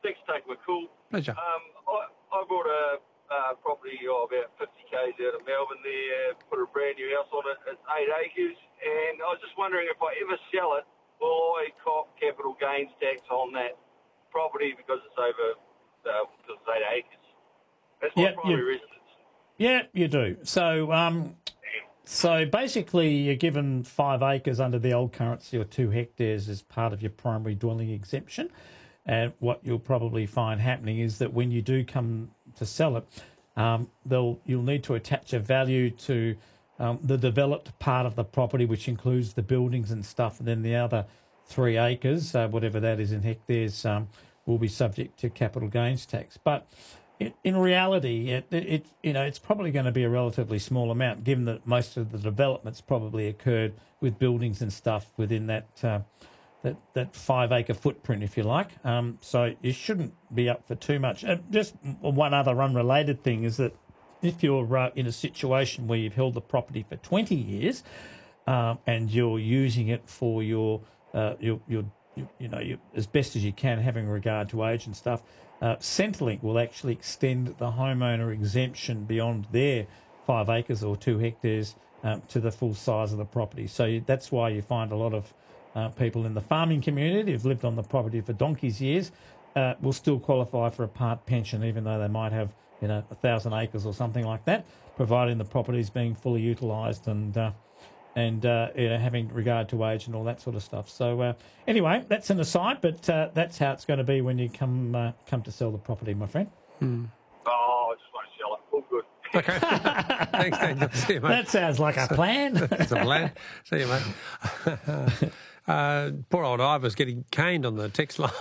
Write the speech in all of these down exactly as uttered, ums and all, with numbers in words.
thanks for taking my call. Pleasure. Um, I, I bought a uh, property oh, about fifty kays out of Melbourne there, put a brand new house on it. It's eight acres, and I was just wondering if I ever sell it, will I cop capital gains tax on that property because it's over, uh, because it's eight acres? That's my Yep, primary you- residence. Yeah, you do. So, um, so basically, you're given five acres under the old currency or two hectares as part of your primary dwelling exemption. And what you'll probably find happening is that when you do come to sell it, um, they'll you'll need to attach a value to um, the developed part of the property, which includes the buildings and stuff, and then the other three acres, uh, whatever that is in hectares, um, will be subject to capital gains tax. But in, in reality, it, it, it you know it's probably going to be a relatively small amount, given that most of the developments probably occurred with buildings and stuff within that. Uh, That, that five acre footprint, if you like. Um, so you shouldn't be up for too much. Uh, just one other unrelated thing is that if you're uh, in a situation where you've held the property for twenty years um, and you're using it for your, uh, your, your, your you know, your, as best as you can, having regard to age and stuff, uh, Centrelink will actually extend the homeowner exemption beyond their five acres or two hectares um, to the full size of the property. So you, that's why you find a lot of Uh, people in the farming community who've lived on the property for donkey's years uh, will still qualify for a part pension, even though they might have, you know, a thousand acres or something like that, providing the property is being fully utilised and uh, and uh, you know, having regard to age and all that sort of stuff. So uh, anyway, that's an aside, but uh, that's how it's going to be when you come uh, come to sell the property, my friend. Hmm. Oh, I just want to sell it. All good. Okay. Thanks, Daniel. See you, mate. That sounds like a plan. It's a plan. See you, mate. Uh, poor old Ivor's getting caned on the text line.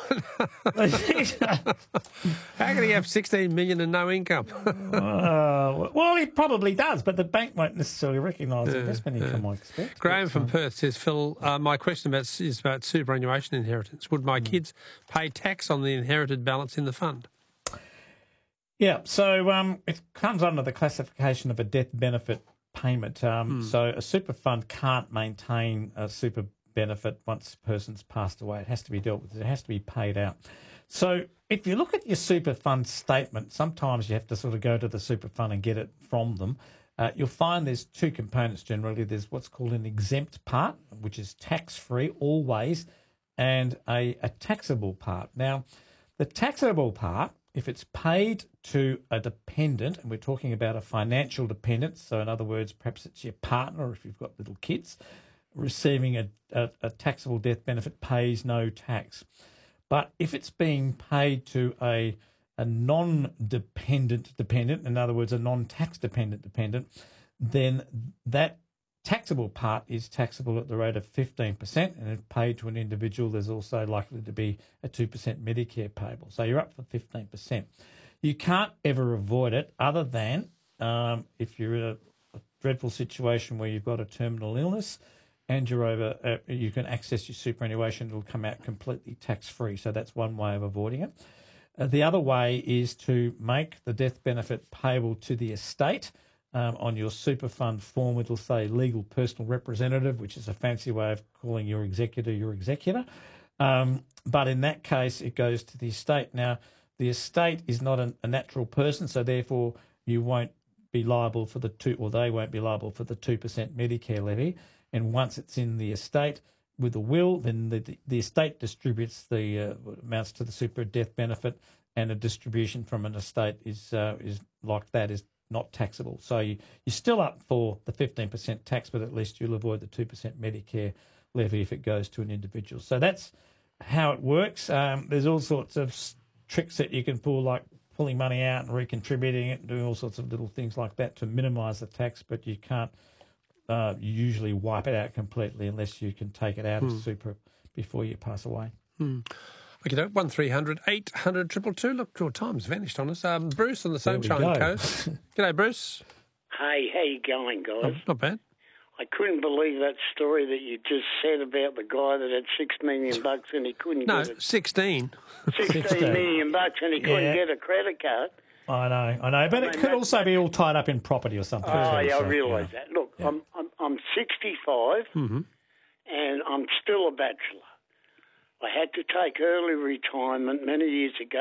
How can he have sixteen million and no income? uh, well, he probably does, but the bank won't necessarily recognise Yeah, investment income, I expect. Graham But, from um, Perth says, Phil, uh, my question about is about superannuation inheritance. Would my kids pay tax on the inherited balance in the fund? Yeah, so um, it comes under the classification of a death benefit payment. Um, So a super fund can't maintain a super benefit once a person's passed away. It has to be dealt with. It has to be paid out. So if you look at your super fund statement, sometimes you have to sort of go to the super fund and get it from them. Uh, you'll find there's two components generally. There's what's called an exempt part, which is tax-free always, and a, a taxable part. Now, the taxable part, if it's paid to a dependent, and we're talking about a financial dependent, so in other words, perhaps it's your partner or if you've got little kids, receiving a, a, a taxable death benefit pays no tax. But if it's being paid to a, a non-dependent dependent, in other words, a non-tax dependent dependent, then that taxable part is taxable at the rate of fifteen percent, and if paid to an individual, there's also likely to be a two percent Medicare payable. So you're up for fifteen percent. You can't ever avoid it other than um, if you're in a, a dreadful situation where you've got a terminal illness and you're over, uh, you can access your superannuation. It'll come out completely tax-free. So that's one way of avoiding it. Uh, the other way is to make the death benefit payable to the estate. Um, on your super fund form, it'll say legal personal representative, which is a fancy way of calling your executor your executor. Um, but in that case, it goes to the estate. Now, the estate is not a, a natural person, so therefore you won't be liable for the two, or they won't be liable for the two percent Medicare levy. And once it's in the estate with a will, then the, the, the estate distributes the uh, amounts to the super death benefit, and a distribution from an estate is uh, is like that is not taxable. So you, you're still up for the fifteen percent tax, but at least you'll avoid the two percent Medicare levy if it goes to an individual. So that's how it works. Um, there's all sorts of tricks that you can pull, like pulling money out and recontributing it and doing all sorts of little things like that to minimise the tax, but you can't uh, usually wipe it out completely unless you can take it out Hmm. of super before you pass away. Hmm. Okay, one three hundred eight hundred two two two. Look, your time's vanished on us. Um, Bruce on the There we Sunshine go. Coast. G'day, Bruce. Hey, how you going, Oh, guys? not bad. I couldn't believe that story that you just said about the guy that had six million bucks and he couldn't No, get it. sixteen. Sixteen million bucks and he couldn't Yeah. get a credit card. I know, I know, but I it mean, could that- also be all tied up in property or something. Oh, too, yeah, I so, realise yeah. that. Look, Yeah. I'm, I'm I'm sixty-five Mm-hmm. and I'm still a bachelor. I had to take early retirement many years ago.